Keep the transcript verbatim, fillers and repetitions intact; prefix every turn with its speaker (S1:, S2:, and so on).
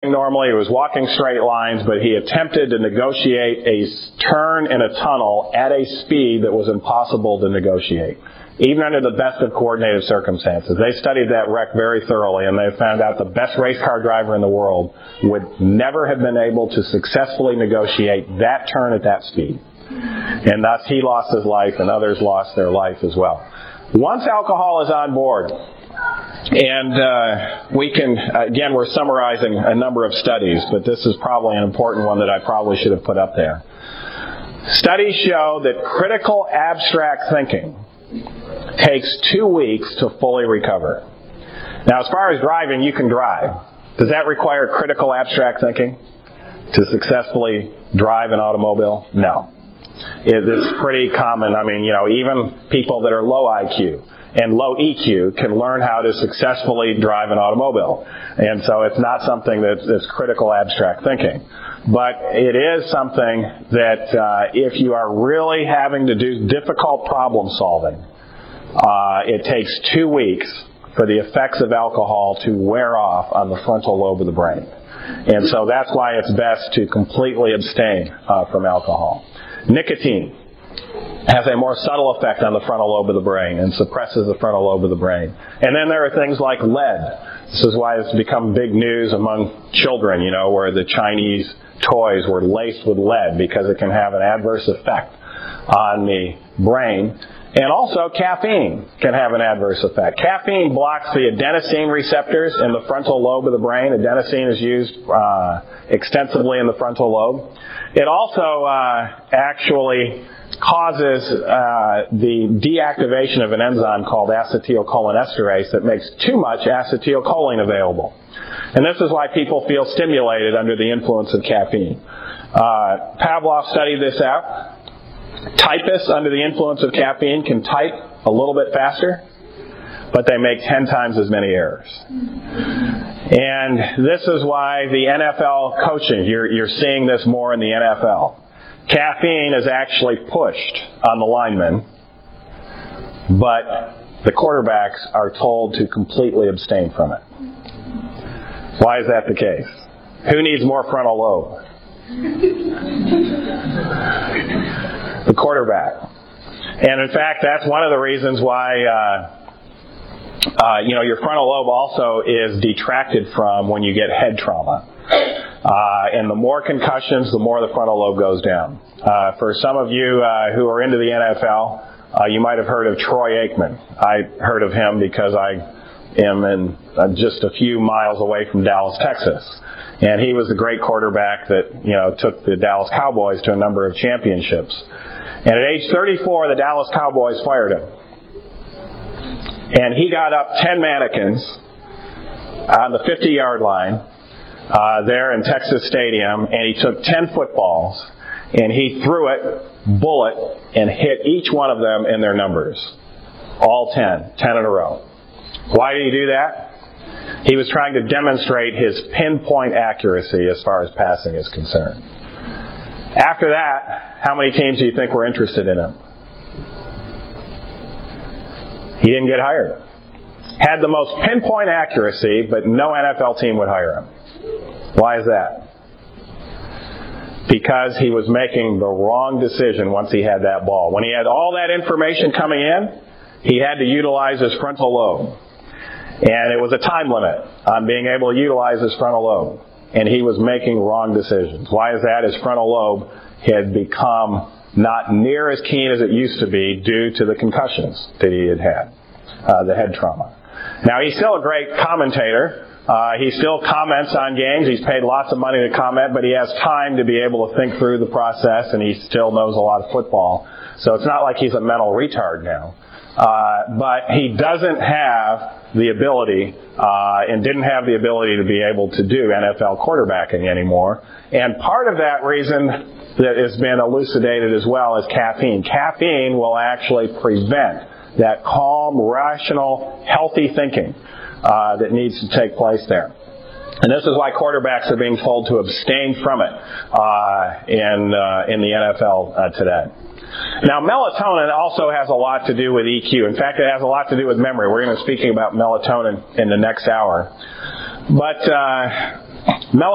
S1: normally, he was walking straight lines, but he attempted to negotiate a turn in a tunnel at a speed that was impossible to negotiate, even under the best of coordinated circumstances. They studied that wreck very thoroughly, and they found out the best race car driver in the world would never have been able to successfully negotiate that turn at that speed. And thus he lost his life, and others lost their life as well. Once alcohol is on board, and uh, we can, again, we're summarizing a number of studies, but this is probably an important one that I probably should have put up there. Studies show that critical abstract thinking takes two weeks to fully recover. Now, as far as driving, you can drive. Does that require critical abstract thinking to successfully drive an automobile? No. It is pretty common. I mean, you know, even people that are low I Q and low E Q can learn how to successfully drive an automobile. And so it's not something that's, that's critical abstract thinking. But it is something that uh, if you are really having to do difficult problem solving, uh, it takes two weeks for the effects of alcohol to wear off on the frontal lobe of the brain. And so that's why it's best to completely abstain uh, from alcohol. Nicotine has a more subtle effect on the frontal lobe of the brain and suppresses the frontal lobe of the brain. And then there are things like lead. This is why it's become big news among children, you know, where the Chinese toys were laced with lead because it can have an adverse effect on the brain. And also caffeine can have an adverse effect. Caffeine blocks the adenosine receptors in the frontal lobe of the brain. Adenosine is used uh, extensively in the frontal lobe. It also uh, actually causes uh, the deactivation of an enzyme called acetylcholinesterase that makes too much acetylcholine available. And this is why people feel stimulated under the influence of caffeine. Uh, Pavlov studied this out. Typists under the influence of caffeine can type a little bit faster, but they make ten times as many errors. And this is why the N F L coaching, you're, you're seeing this more in the N F L. Caffeine is actually pushed on the linemen, but the quarterbacks are told to completely abstain from it. Why is that the case? Who needs more frontal lobe? The quarterback. And in fact, that's one of the reasons why, uh, uh, you know, your frontal lobe also is detracted from when you get head trauma. Uh, and the more concussions, the more the frontal lobe goes down. Uh, for some of you uh, who are into the N F L, uh, you might have heard of Troy Aikman. I heard of him because I am in uh, just a few miles away from Dallas, Texas. And he was the great quarterback that, you know, took the Dallas Cowboys to a number of championships. And at age thirty-four, the Dallas Cowboys fired him. And he got up ten mannequins on the fifty-yard line uh, there in Texas Stadium, and he took ten footballs, and he threw it, bullet, and hit each one of them in their numbers. All ten. Ten in a row. Why did he do that? He was trying to demonstrate his pinpoint accuracy as far as passing is concerned. After that, how many teams do you think were interested in him? He didn't get hired. Had the most pinpoint accuracy, but no N F L team would hire him. Why is that? Because he was making the wrong decision once he had that ball. When he had all that information coming in, he had to utilize his frontal lobe. And it was a time limit on being able to utilize his frontal lobe. And he was making wrong decisions. Why is that? His frontal lobe had become not near as keen as it used to be due to the concussions that he had had, uh, the head trauma. Now, he's still a great commentator. Uh, he still comments on games. He's paid lots of money to comment, but he has time to be able to think through the process, and he still knows a lot of football. So it's not like he's a mental retard now. Uh, but he doesn't have the ability, uh, and didn't have the ability to be able to do N F L quarterbacking anymore. And part of that reason that has been elucidated as well is caffeine. Caffeine will actually prevent that calm, rational, healthy thinking uh, that needs to take place there. And this is why quarterbacks are being told to abstain from it uh, in uh, in the N F L uh, today. Now, melatonin also has a lot to do with E Q. In fact, it has a lot to do with memory. We're going to be speaking about melatonin in the next hour. But uh, melatonin